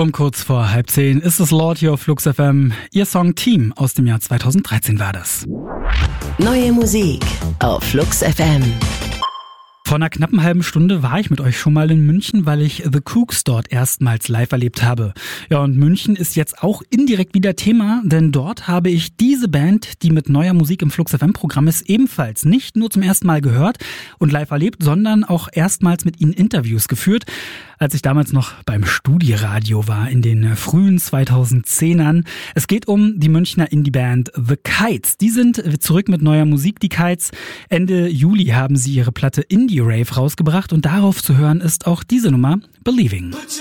Kurz vor 9:30 ist es Lord hier auf Flux FM. Ihr Song Team aus dem Jahr 2013 war das. Neue Musik auf Flux FM. Vor einer knappen halben Stunde war ich mit euch schon mal in München, weil ich The Kooks dort erstmals live erlebt habe. Ja, und München ist jetzt auch indirekt wieder Thema, denn dort habe ich diese Band, die mit neuer Musik im Flux FM-Programm ist, ebenfalls nicht nur zum ersten Mal gehört und live erlebt, sondern auch erstmals mit ihnen Interviews geführt, als ich damals noch beim Studiradio war in den frühen 2010ern. Es geht um die Münchner Indie-Band The Kites. Die sind zurück mit neuer Musik, die Kites. Ende Juli haben sie ihre Platte Indie Rave rausgebracht und darauf zu hören ist auch diese Nummer Believing. Put